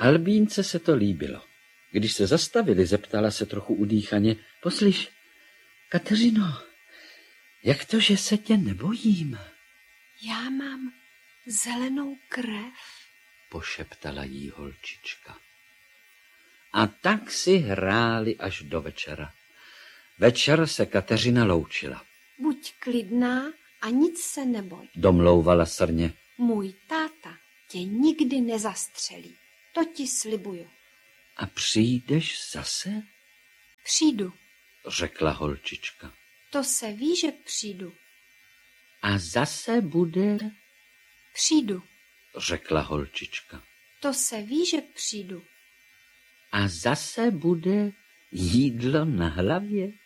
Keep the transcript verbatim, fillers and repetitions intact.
Albínce se to líbilo. Když se zastavili, zeptala se trochu udýchaně. Poslyš, Kateřino, jak to, že se tě nebojím? Já mám zelenou krev, pošeptala jí holčička. A tak si hráli až do večera. Večer se Kateřina loučila. Buď klidná a nic se neboj, domlouvala srně. Můj táta tě nikdy nezastřelí, to ti slibuju. A přijdeš zase? Přijdu, řekla holčička. To se ví, že přijdu. A zase bude? Přijdu, řekla holčička. To se ví, že přijdu. A zase bude jídlo na hlavě?